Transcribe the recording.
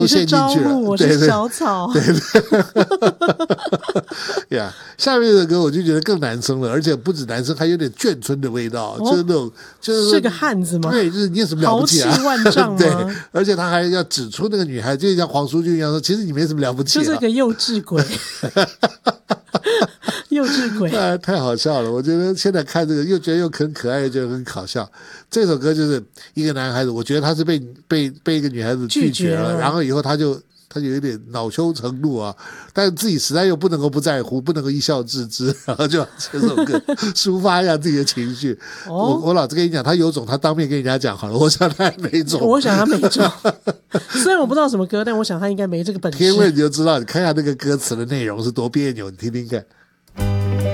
你是朝露，我是小草。 对呀，下面的歌我就觉得更男生了，而且不止男生，还有点眷村的味道，就是那种是个汉子吗？ 对，就是你有什么了不起啊？ 豪气万丈吗？ 对，而且他还要指出那个女孩，就像黄淑俊一样说，其实你没什么了不起， 就是个幼稚鬼。幼稚鬼太好笑了！我觉得现在看这个又觉得又很可爱，又觉得很搞笑。这首歌就是一个男孩子，我觉得他是被一个女孩子拒绝了，然后以后他就有一点恼羞成怒啊，但是自己实在又不能够不在乎，不能够一笑置之，然后就这首歌抒发一下自己的情绪。我老子跟你讲，他有种他当面跟人家讲好了，我想他没种。 我想他没种。虽然我不知道什么歌，但我想他应该没这个本事。 听了你就知道，你看一下那个歌词的内容是多别扭，你听听看。